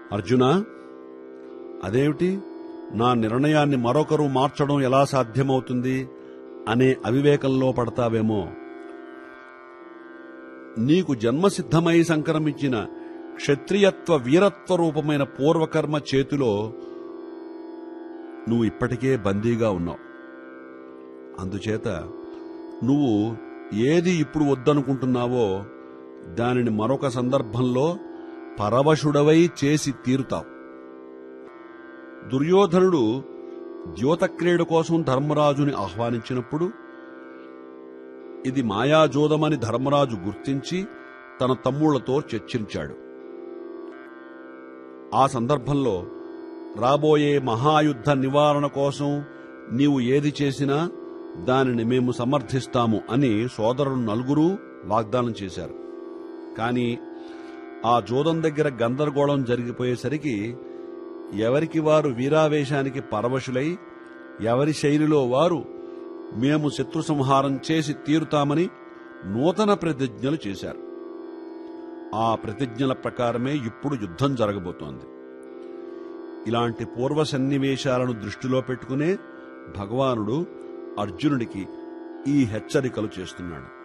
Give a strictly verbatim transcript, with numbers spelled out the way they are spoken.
అర్జునా, అదేమిటి, నా నిర్ణయాన్ని మరొకరు మార్చడం ఎలా సాధ్యమవుతుంది అనే అవివేకంలో పడతావేమో. నీకు జన్మసిద్ధమై సంక్రమించిన క్షత్రియత్వ వీరత్వ రూపమైన పూర్వకర్మ చేతిలో నువ్వు ఇప్పటికే బందీగా ఉన్నావు. అందుచేత నువ్వు ఏది ఇప్పుడు వద్దనుకుంటున్నావో దానిని మరొక సందర్భంలో పరవశుడవై చేసి తీరుతావు. దుర్యోధనుడు ద్యోతక్రీడ కోసం ధర్మరాజుని ఆహ్వానించినప్పుడు ఇది మాయాజోదమని ధర్మరాజు గుర్తించి తన తమ్ముళ్లతో చర్చించాడు. ఆ సందర్భంలో రాబోయే మహాయుద్ధ నివారణ కోసం నీవు ఏది చేసినా దానిని మేము సమర్థిస్తాము అని సోదరులు నలుగురూ వాగ్దానం చేశారు. కాని ఆ జోదం దగ్గర గందరగోళం జరిగిపోయేసరికి ఎవరికి వారు వీరావేశానికి పరవశులై ఎవరి శైలిలో వారు మేము శత్రు సంహారం చేసి తీరుతామని నూతన ప్రతిజ్ఞలు చేశారు. ఆ ప్రతిజ్ఞల ప్రకారమే ఇప్పుడు యుద్ధం జరగబోతోంది. ఇలాంటి పూర్వ సన్నివేశాలను దృష్టిలో పెట్టుకునే భగవానుడు అర్జునుడికి ఈ హెచ్చరికలు చేస్తున్నాడు.